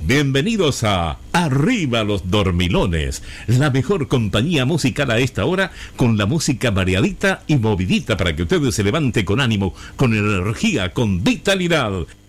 Bienvenidos a Arriba los Dormilones, la mejor compañía musical a esta hora, con la música variadita y movidita para que ustedes se levante con ánimo, con energía, con vitalidad.